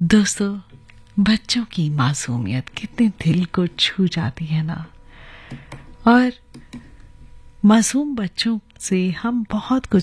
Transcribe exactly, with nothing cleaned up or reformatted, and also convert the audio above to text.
दोस्तों, बच्चों की मासूमियत कितने दिल को छू जाती है ना। और मासूम बच्चों से हम बहुत कुछ